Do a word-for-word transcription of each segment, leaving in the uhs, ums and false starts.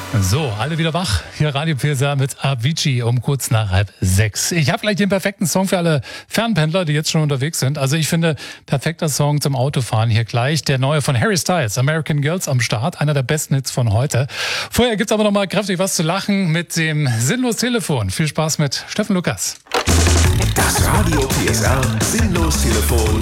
So, alle wieder wach. Hier Radio P S R mit Avicii um kurz nach halb sechs. Ich habe gleich den perfekten Song für alle Fernpendler, die jetzt schon unterwegs sind. Also ich finde, perfekter Song zum Autofahren hier gleich. Der neue von Harry Styles, American Girls am Start. Einer der besten Hits von heute. Vorher gibt's aber noch mal kräftig was zu lachen mit dem Sinnlos Telefon. Viel Spaß mit Steffen Lukas. Das Radio P S R Sinnlos Telefon.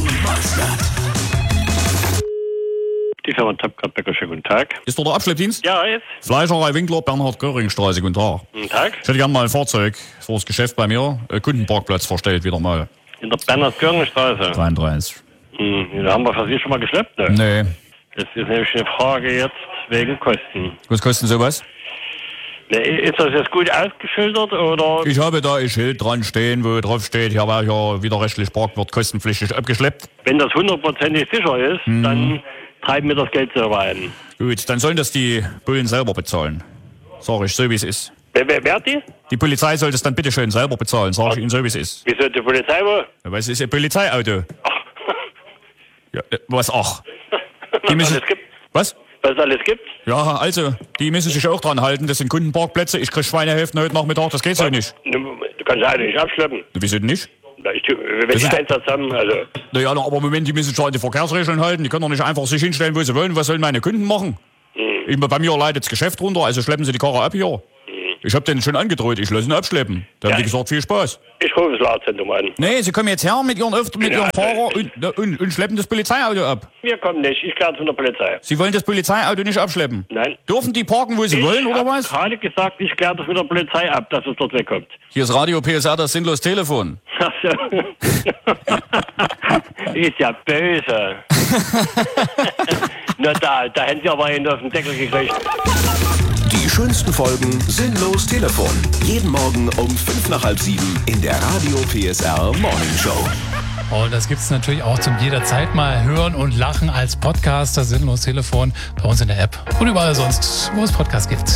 Die Firma Tapkart-Becker, schönen guten Tag. Ist doch der Abschleppdienst? Ja, jetzt. Fleischerei Winkler, Bernhard-Göring-Straße, guten Tag. Guten Tag. Ich hätte gerne mal ein Fahrzeug vor das Geschäft bei mir, äh, Kundenparkplatz verstellt, wieder mal. In der Bernhard-Göring-Straße. dreiunddreißig. Hm, da haben wir für Sie schon mal geschleppt, ne? Nee. Das ist nämlich eine Frage jetzt wegen Kosten. Was kostet sowas? Ne, ist das jetzt gut ausgeschildert, oder? Ich habe da ein Schild dran stehen, wo drauf steht, hier war ja widerrechtlich Parkwart kostenpflichtig abgeschleppt. Wenn das hundertprozentig sicher ist, hm. dann treiben wir das Geld selber ein. Gut, dann sollen das die Bullen selber bezahlen. Sag ich, so wie es ist. Wer, wer, wer die? Die Polizei soll das dann bitte schön selber bezahlen, sag ich Ihnen, so wie es ist. Wieso die Polizei wo? Ja, weil es ist ein Polizeiauto. Ach. Ja, äh, was ach? Die müssen, was alles gibt? Was? Was es alles gibt? Ja, also, die müssen sich auch dran halten. Das sind Kundenparkplätze. Ich krieg Schweinehälften heute Nachmittag. Das geht so nicht. Du kannst ja nicht abschleppen. Wieso denn nicht? Ich, wenn die eins zusammen, also. Naja, aber im Moment, die müssen schon an die Verkehrsregeln halten. Die können doch nicht einfach sich hinstellen, wo sie wollen. Was sollen meine Kunden machen? Hm. Ich, bei mir leidet das Geschäft runter, also schleppen sie die Karre ab hier. Hm. Ich hab denen schon angedroht, ich lasse ihn abschleppen. Da ja, haben die gesagt, viel Spaß. Ich rufe das Lautzentrum an. Nee, sie kommen jetzt her mit ihren, mit ja, ihrem Fahrer und, und, und schleppen das Polizeiauto ab. Wir kommen nicht, ich kläre von der Polizei. Sie wollen das Polizeiauto nicht abschleppen? Nein. Dürfen die parken, wo sie ich wollen, oder was? Ich habe gerade gesagt, ich kläre das mit der Polizei ab, dass es dort wegkommt. Hier ist Radio P S R, das sinnlos Telefon. Ach so. Ist ja böse. Na da, da hätten Sie aber einen auf den Deckel gekriegt. Die schönsten Folgen Sinnlos Telefon. Jeden Morgen um fünf nach halb sieben in der Radio P S R Morning Show. Und das gibt's natürlich auch zum jederzeit mal hören und lachen als Podcast, das Sinnlos Telefon bei uns in der App und überall sonst, wo es Podcasts gibt.